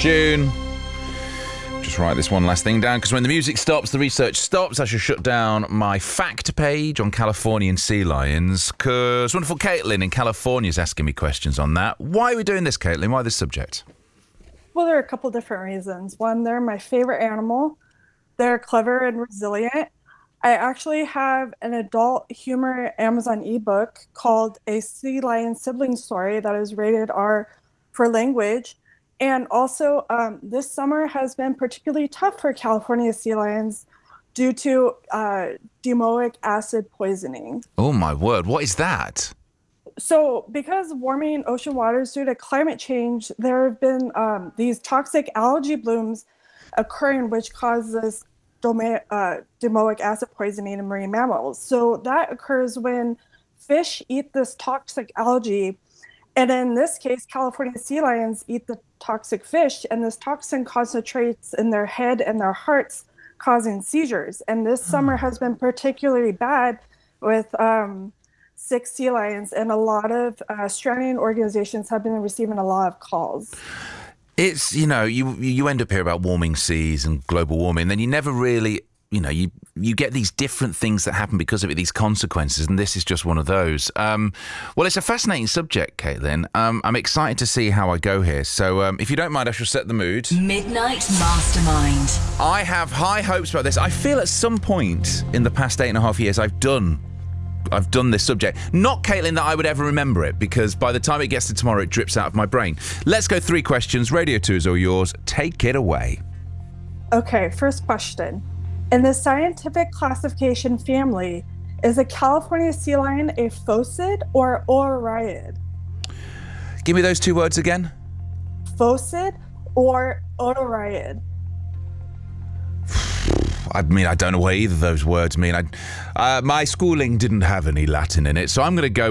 tune. Just write this one last thing down, because when the music stops, the research stops. I shall shut down my fact page on Californian sea lions, because wonderful Caitlin in California is asking me questions on that. Why are we doing this, Caitlin? Why this subject? Well, there are a couple different reasons. One, they're my favorite animal. They're clever and resilient. I actually have an adult humor Amazon ebook called A Sea Lion Sibling Story that is rated R for language. And also, this summer has been particularly tough for California sea lions due to domoic acid poisoning. Oh, my word. What is that? So, because of warming ocean waters due to climate change, there have been these toxic algae blooms occurring, which causes domoic acid poisoning in marine mammals. So, that occurs when fish eat this toxic algae. And in this case, California sea lions eat the toxic fish, and this toxin concentrates in their head and their hearts, causing seizures. And this summer has been particularly bad with 6 sea lions, and a lot of stranding organizations have been receiving a lot of calls. It's, you end up hearing about warming seas and global warming, then you never really, you get these different things that happen because of it, these consequences, and this is just one of those. Well, it's a fascinating subject, Caitlin. I'm excited to see how I go here. So if you don't mind, I shall set the mood. Midnight Mastermind. I have high hopes about this. I feel at some point in the past 8.5 years I've done this subject. Not, Caitlin, that I would ever remember it, because by the time it gets to tomorrow, it drips out of my brain. Let's go 3 questions. Radio 2 is all yours. Take it away. Okay, first question. In the scientific classification family, is a California sea lion a phosid or otoriid? Give me those 2 words again. Phosid or otoriid? I mean, I don't know what either of those words mean. My schooling didn't have any Latin in it, so I'm going to go